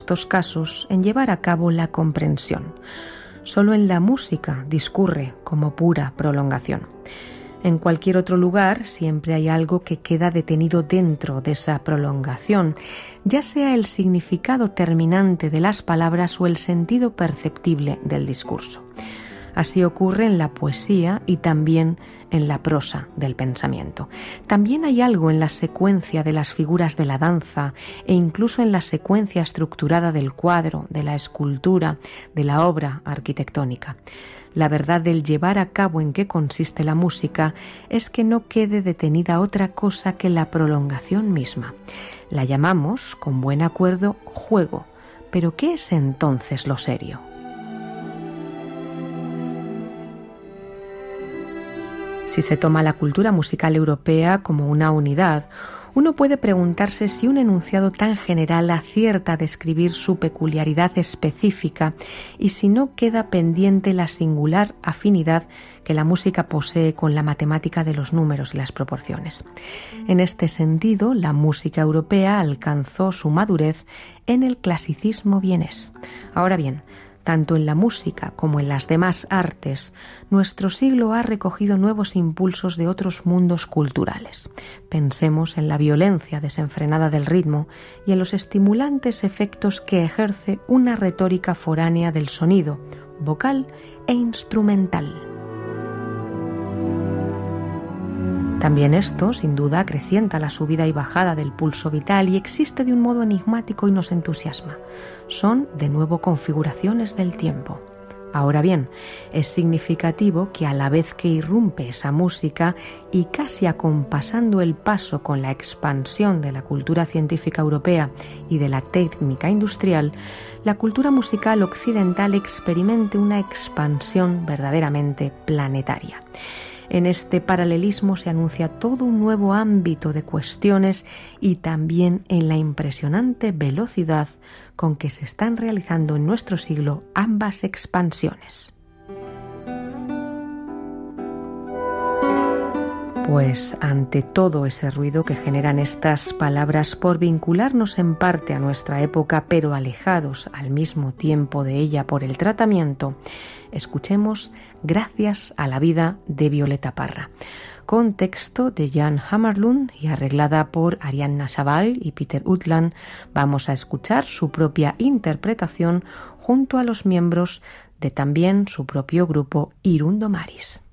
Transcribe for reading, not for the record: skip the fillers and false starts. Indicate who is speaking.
Speaker 1: estos casos en llevar a cabo la comprensión. Solo en la música discurre como pura prolongación. En cualquier otro lugar siempre hay algo que queda detenido dentro de esa prolongación, ya sea el significado terminante de las palabras o el sentido perceptible del discurso. Así ocurre en la poesía y también en la prosa del pensamiento. También hay algo en la secuencia de las figuras de la danza e incluso en la secuencia estructurada del cuadro, de la escultura, de la obra arquitectónica. La verdad del llevar a cabo en qué consiste la música es que no quede detenida otra cosa que la prolongación misma. La llamamos, con buen acuerdo, juego. ¿Pero qué es entonces lo serio? Si se toma la cultura musical europea como una unidad, uno puede preguntarse si un enunciado tan general acierta a describir su peculiaridad específica y si no queda pendiente la singular afinidad que la música posee con la matemática de los números y las proporciones. En este sentido, la música europea alcanzó su madurez en el clasicismo vienés. Ahora bien, tanto en la música como en las demás artes, nuestro siglo ha recogido nuevos impulsos de otros mundos culturales. Pensemos en la violencia desenfrenada del ritmo y en los estimulantes efectos que ejerce una retórica foránea del sonido, vocal e instrumental. También esto, sin duda, acrecienta la subida y bajada del pulso vital y existe de un modo enigmático y nos entusiasma. Son, de nuevo, configuraciones del tiempo. Ahora bien, es significativo que a la vez que irrumpe esa música y casi acompasando el paso con la expansión de la cultura científica europea y de la técnica industrial, la cultura musical occidental experimente una expansión verdaderamente planetaria. En este paralelismo se anuncia todo un nuevo ámbito de cuestiones y también en la impresionante velocidad con que se están realizando en nuestro siglo ambas expansiones. Pues ante todo ese ruido que generan estas palabras por vincularnos en parte a nuestra época, pero alejados al mismo tiempo de ella por el tratamiento, escuchemos Gracias a la vida de Violeta Parra, con texto de Jan Hammarlund y arreglada por Arianna Chaval y Peter Utland. Vamos a escuchar su propia interpretación junto a los miembros de también su propio grupo Hirundo Maris.